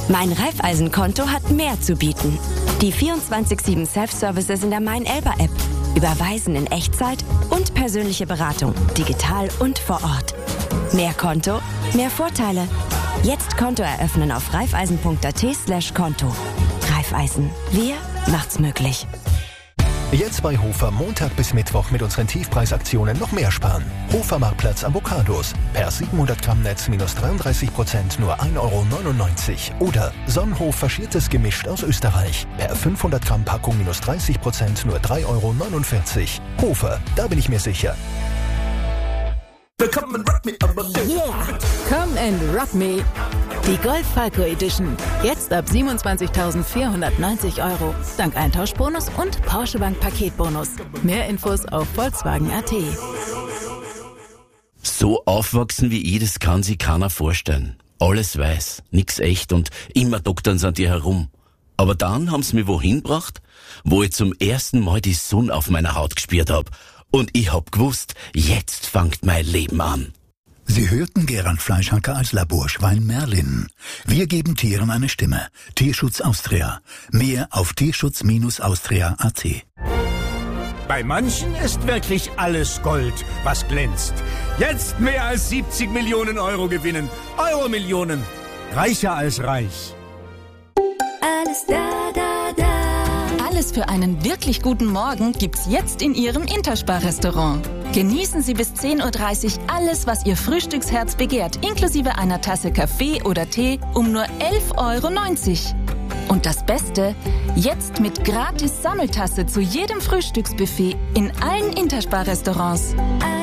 Mein Raiffeisen-Konto hat mehr zu bieten. Die 24/7 Self-Services in der Mein-Elba-App. Überweisen in Echtzeit und persönliche Beratung, digital und vor Ort. Mehr Konto, mehr Vorteile. Jetzt Konto eröffnen auf raiffeisen.at/Konto. Raiffeisen. Wir macht's möglich. Jetzt bei Hofer Montag bis Mittwoch mit unseren Tiefpreisaktionen noch mehr sparen. Hofer Marktplatz Avocados. Per 700 Gramm Netz minus 33%, nur 1,99 €. Oder Sonnenhof faschiertes Gemisch aus Österreich. Per 500 Gramm Packung minus 30%, nur 3,49 €. Hofer, da bin ich mir sicher. Yeah! Come and rock me! Die Golf Falco Edition. Jetzt ab 27.490 €. Dank Eintauschbonus und Porsche Bank Paketbonus. Mehr Infos auf Volkswagen.at. So aufwachsen wie ich, das kann sich keiner vorstellen. Alles weiß, nix echt und immer doktern sie an dir herum. Aber dann haben sie mich wohin gebracht, wo ich zum ersten Mal die Sonne auf meiner Haut gespürt hab. Und ich hab gewusst, jetzt fängt mein Leben an. Sie hörten Gerald Fleischhacker als Laborschwein Merlin. Wir geben Tieren eine Stimme. Tierschutz Austria. Mehr auf tierschutz-austria.at. Bei manchen ist wirklich alles Gold, was glänzt. Jetzt mehr als 70 Millionen Euro gewinnen. Euro-Millionen. Reicher als reich. Alles da, da, da. Alles für einen wirklich guten Morgen gibt's jetzt in Ihrem Interspar-Restaurant. Genießen Sie bis 10:30 Uhr alles, was Ihr Frühstücksherz begehrt, inklusive einer Tasse Kaffee oder Tee um nur 11,90 €. Und das Beste, jetzt mit gratis Sammeltasse zu jedem Frühstücksbuffet in allen Interspar-Restaurants.